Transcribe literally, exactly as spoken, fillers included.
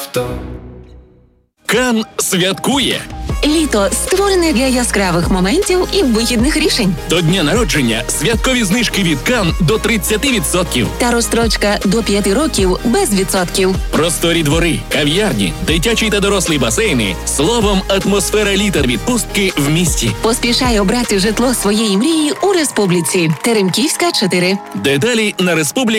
авто. Кан святкує. Літо створене для яскравих моментів і вихідних рішень. До дня народження святкові знижки від Кан до тридцять відсотків. Та розстрочка до п'яти років без відсотків. Просторі двори, кав'ярні, дитячі та дорослі басейни. Словом, атмосфера літа відпустки в місті. Поспішай обрати житло своєї мрії у Республіці. Теремківська, чотири. Деталі на республіка.